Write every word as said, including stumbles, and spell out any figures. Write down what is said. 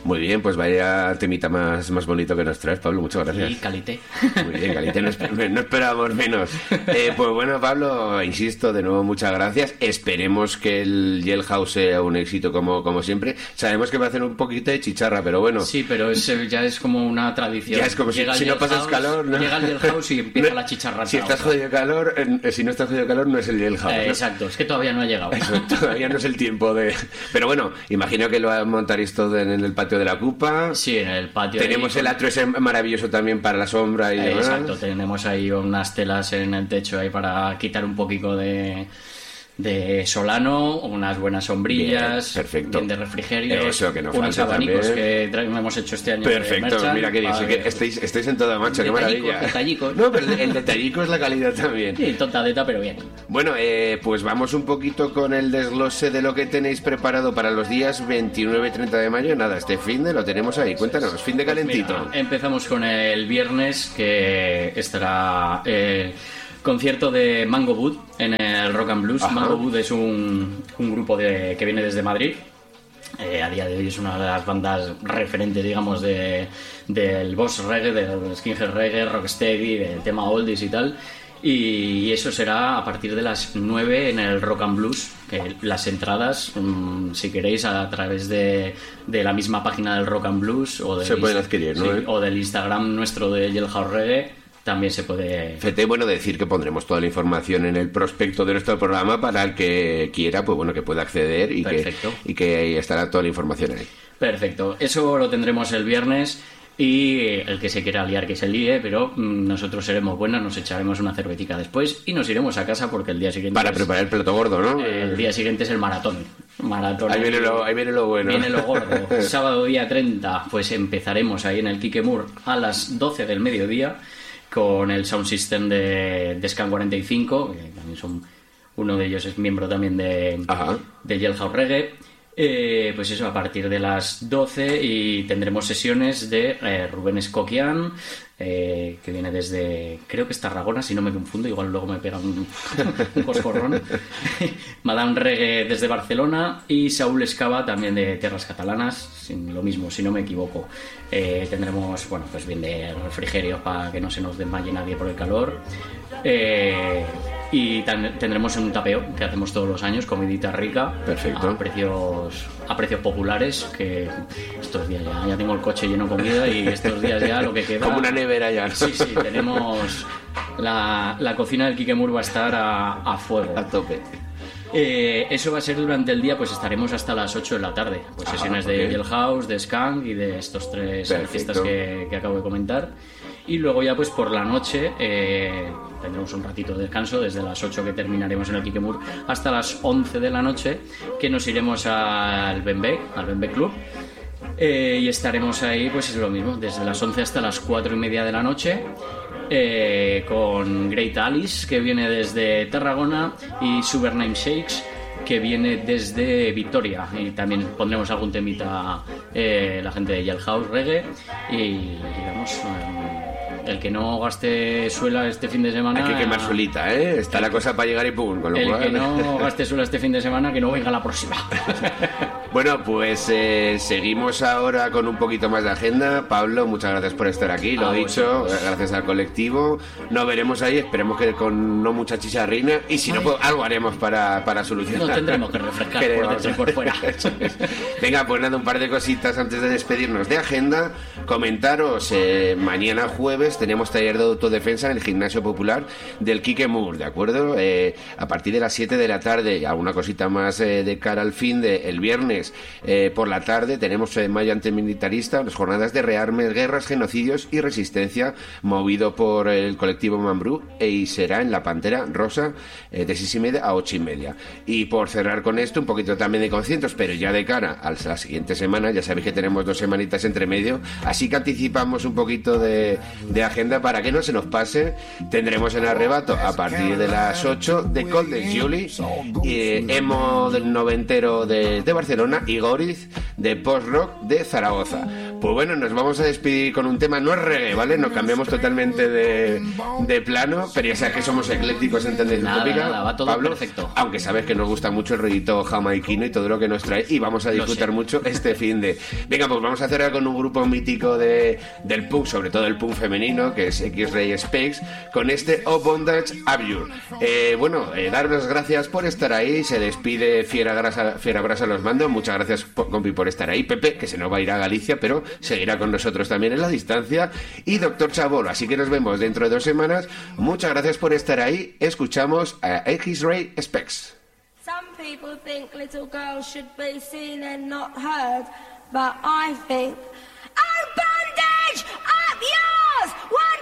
Muy bien, pues vaya temita más, más bonito que nos traes, Pablo, muchas gracias. Y calité. Muy bien, calité, no, esper- no esperábamos menos. Eh, pues bueno, Pablo, insisto, de nuevo muchas gracias. Esperemos que el Jailhouse sea un éxito como, como siempre. Sabemos que va a hacer un poquito de chicharra, pero bueno. Sí, pero es, ya es como una tradición. Ya es como si, Llega el si no pasas Jailhouse, calor, ¿no? Llega el Jailhouse y empieza No, la chicharra. Si estás jodido de calor, eh, si no estás jodido de calor, no es el Jailhouse, Eh, ¿no? exacto, es que todavía no ha llegado. Eso, todavía no es el tiempo de... Pero bueno, imagino que lo montaréis todo en el patio de la Cupa. Sí, en el patio. Tenemos ahí el con- atrio ese maravilloso también para la sombra y Eh, demás. Exacto, tenemos ahí unas telas en el techo ahí para quitar un poquito de, de solano, unas buenas sombrillas, Bien, perfecto. bien de refrigerio, Eso, que no unos falte abanicos también. que tra- hemos hecho este año. de Perfecto, Merchant, mira que bien, para sí que estáis, estáis en toda marcha, qué Detallicos, maravilla. detallicos. No, pero el, el detallico es la calidad también. Sí, tontadeta, pero bien. Bueno, eh, pues vamos un poquito con el desglose de lo que tenéis preparado para los días veintinueve y treinta de mayo. Nada, este fin de lo tenemos ahí. Cuéntanos, fin de calentito. Mira, empezamos con el viernes, que estará el concierto de Mango Wood en el Rock and Blues. Ajá. Mango Wood es un, un grupo de, que viene desde Madrid. Eh, a día de hoy es una de las bandas referentes, digamos, de, del boss reggae, del skinhead reggae, rocksteady, del tema oldies y tal. Y eso será a partir de las nueve en el Rock and Blues. Que las entradas, mmm, si queréis, a través de, de la misma página del Rock and Blues o del, Se pueden adquirir, ¿no? sí, o del Instagram nuestro de Jailhouse Reggae, también se puede. Fete, bueno, decir que pondremos toda la información en el prospecto de nuestro programa para el que quiera, pues bueno, que pueda acceder y que, Perfecto. y que ahí estará toda la información ahí. Perfecto, eso lo tendremos el viernes. Y el que se quiera liar que se líe, pero mm, nosotros seremos buenos, nos echaremos una cervetica después y nos iremos a casa porque el día siguiente Para es- preparar el plato gordo, ¿no? eh, el día siguiente es el maratón. Maratón. Ahí viene lo, ahí viene lo bueno. Viene lo gordo. Sábado día treinta, pues empezaremos ahí en el Kikemur a las doce del mediodía con el sound system de, de Scan cuarenta y cinco, que también son, uno de ellos es miembro también de, Ajá. de Jailhouse Reggae. Eh, pues eso, a partir de las doce y tendremos sesiones de eh, Rubén Escoquian, eh, que viene desde, creo que es Tarragona, si no me confundo, igual luego me pega un, un coscorrón. Madame Reggae desde Barcelona y Saúl Escava también de Tierras Catalanas, sin, lo mismo, si no me equivoco. Eh, tendremos, bueno, pues bien de refrigerio para que no se nos desmaye nadie por el calor. Eh, y tan- tendremos un tapeo que hacemos todos los años, comidita rica, Perfecto. a precios a precios populares, que estos días ya, ya tengo el coche lleno de comida y estos días ya lo que queda... Como una nevera ya, ¿no? Sí, sí, tenemos... La, la cocina del Kikemur va a estar a, a fuego. A tope. Eh, eso va a ser durante el día, pues estaremos hasta las ocho de la tarde. Pues Ah, sesiones ok. de Jailhouse, de Skank y de estos tres Perfecto. artistas que, que acabo de comentar. Y luego ya pues por la noche eh, tendremos un ratito de descanso desde las ocho que terminaremos en el Kikemur hasta las once de la noche, que nos iremos al Benbec, al Benbec Club. Eh, y estaremos ahí, pues es lo mismo, desde las once hasta las cuatro y media de la noche, eh, con Great Alice, que viene desde Tarragona, y Supername Shakes, que viene desde Victoria. Y también pondremos algún temita, eh, la gente de Jailhouse Reggae. Y digamos, eh, el que no gaste suela este fin de semana... Hay que quemar suelita, ¿eh? Está la cosa para llegar y pum, con lo El cual... que no gaste suela este fin de semana, que no venga la próxima. Bueno, pues eh, seguimos ahora con un poquito más de agenda. Pablo, muchas gracias por estar aquí, lo A he dicho, vosotros. gracias al colectivo. Nos veremos ahí, esperemos que con no mucha chicharrina, y si no, Ay. pues algo haremos para, para solucionar. Nos tendremos que refrescar Que por vamos dentro y por fuera. Eso es. Venga, pues nada, un par de cositas antes de despedirnos de agenda. Comentaros, eh, mañana jueves tenemos taller de autodefensa en el Gimnasio Popular del Kikemur, ¿de acuerdo? Eh, a partir de las siete de la tarde, alguna cosita más eh, de cara al fin de el viernes eh, por la tarde tenemos eh, Maya Antimilitarista, las jornadas de rearmes, guerras, genocidios y resistencia, movido por el colectivo Mambrú, y será en la Pantera Rosa eh, de seis y media a ocho y media. Y por cerrar con esto, un poquito también de conciertos, pero ya de cara a la siguiente semana, ya sabéis que tenemos dos semanitas entre medio, así que anticipamos un poquito de, de agenda para que no se nos pase. Tendremos en Arrebato a partir de las ocho de Cold de Julie, eh, Emo del noventero de, de Barcelona y Goriz de post-rock de Zaragoza. Pues bueno, nos vamos a despedir con un tema, no es reggae, ¿vale? Nos cambiamos totalmente de, de plano, pero ya sabes que somos eclécticos en tendencia nada, utópica, nada, va todo Pablo, perfecto. aunque sabes que nos gusta mucho el rollito jamaiquino y todo lo que nos trae, y vamos a disfrutar mucho este fin de... Venga, pues vamos a hacer con un grupo mítico de, del punk, sobre todo el punk femenino, que es X-Ray Specs, con este O Bondage Abjure. Eh, bueno, eh, daros las gracias por estar ahí, se despide Fiera Grasa, Fiera Brasa los mando, muchas gracias, por, compi, por estar ahí, Pepe, que se nos va a ir a Galicia, pero seguirá con nosotros también en la distancia, y Doctor Chabolo, así que nos vemos dentro de dos semanas. Muchas gracias por estar ahí, escuchamos a X-Ray Specs. Some people think little girls should be seen and not heard, but I think